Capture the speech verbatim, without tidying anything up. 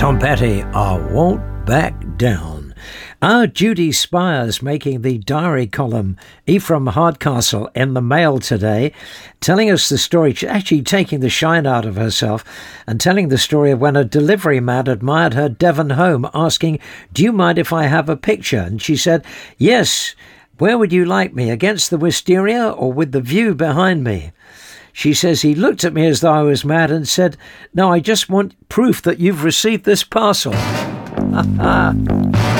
Tom Petty, I Won't Back Down. Our Judy Spires making the diary column, Ephraim Hardcastle in the Mail today, telling us the story, actually taking the shine out of herself and telling the story of when a delivery man admired her Devon home, asking, do you mind if I have a picture? And she said, yes, where would you like me, against the wisteria or with the view behind me? She says, he looked at me as though I was mad and said, no, I just want proof that you've received this parcel. Ha ha.